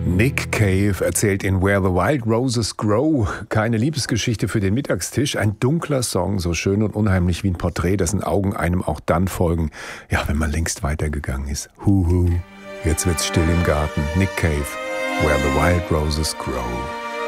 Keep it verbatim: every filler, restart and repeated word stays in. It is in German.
Nick Cave erzählt in Where the Wild Roses Grow keine Liebesgeschichte für den Mittagstisch. Ein dunkler Song, so schön und unheimlich wie ein Porträt, dessen Augen einem auch dann folgen, ja, wenn man längst weitergegangen ist. Huhu, jetzt wird's still im Garten. Nick Cave, Where the Wild Roses Grow.